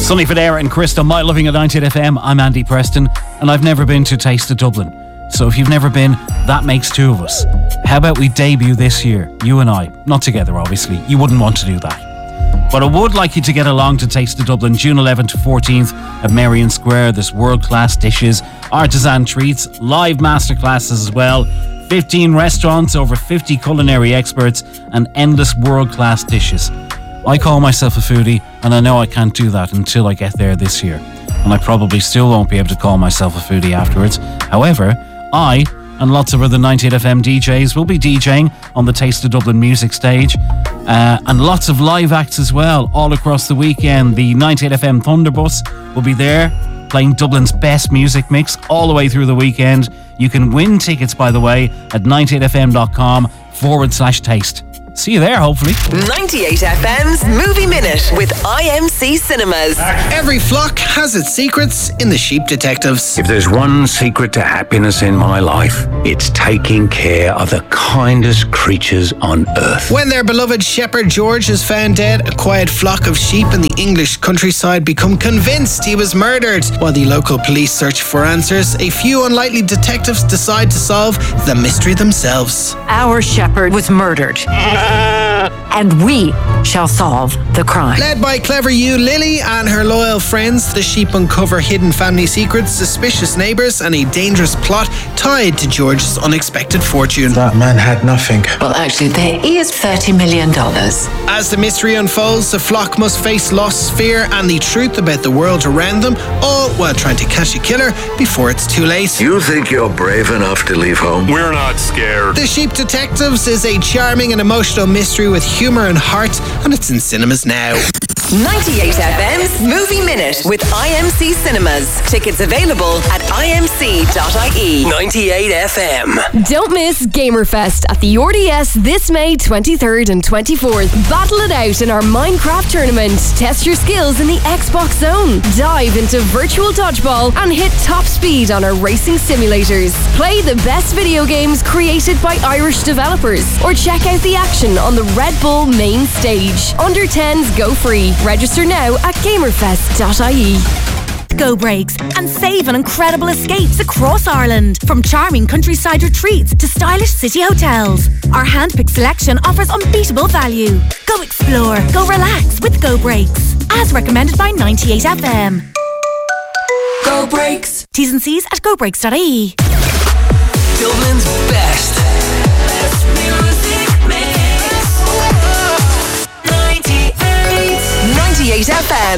Sonny Fodera and Crystal, My Loving at 98 FM. I'm Andy Preston, and I've never been to Taste of Dublin. So if you've never been, that makes two of us. How about we debut this year, you and I? Not together, obviously. You wouldn't want to do that. But I would like you to get along to Taste of Dublin, June 11th to 14th at Merrion Square. There's world-class dishes, artisan treats, live masterclasses as well. 15 restaurants, over 50 culinary experts, and endless world-class dishes. I call myself a foodie, and I know I can't do that until I get there this year. And I probably still won't be able to call myself a foodie afterwards. However, I and lots of other 98 FM DJs will be DJing on the Taste of Dublin music stage. And lots of live acts as well, all across the weekend. The 98 FM Thunderbus will be there, playing Dublin's best music mix all the way through the weekend. You can win tickets, by the way, at 98fm.com/taste. See you there, hopefully. 98 FM's Movie Minute with IMC Cinemas. Every flock has its secrets in the Sheep Detectives. If there's one secret to happiness in my life, it's taking care of the kindest creatures on earth. When their beloved shepherd George is found dead, a quiet flock of sheep in the English countryside become convinced he was murdered. While the local police search for answers, a few unlikely detectives decide to solve the mystery themselves. Our shepherd was murdered. And we shall solve the crime. Led by clever Hugh Lilly and her loyal friends, the sheep uncover hidden family secrets, suspicious neighbours, and a dangerous plot tied to George's unexpected fortune. That man had nothing. Well, actually, there is $30 million. As the mystery unfolds, the flock must face loss, fear, and the truth about the world around them, all while trying to catch a killer before it's too late. You think you're brave enough to leave home? We're not scared. The Sheep Detectives is a charming and emotional mystery with humour and heart, and it's in cinemas now. 98 FM's Movie Minute with IMC Cinemas. Tickets available at imc.ie. 98 FM. Don't miss Gamerfest at the RDS this May 23rd and 24th. Battle it out in our Minecraft tournament. Test your skills in the Xbox Zone. Dive into virtual dodgeball and hit top speed on our racing simulators. Play the best video games created by Irish developers, or check out the action on the Red Bull main stage. Under 10s go free. Register now at gamerfest.ie. Go Breaks and save on incredible escapes across Ireland. From charming countryside retreats to stylish city hotels, our handpicked selection offers unbeatable value. Go explore, go relax with Go Breaks. As recommended by 98 FM. Go Breaks. T's and C's at gobreaks.ie. Dublin's best music mix. 98 FM.